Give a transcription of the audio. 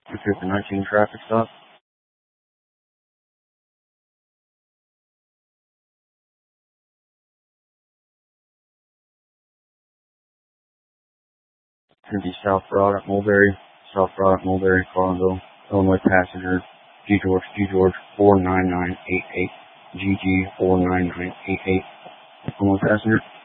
250-19 traffic stop. It's going to be South Broad at Mulberry, Carlinville, Illinois passenger, G George 49988, GG 49988, Illinois passenger.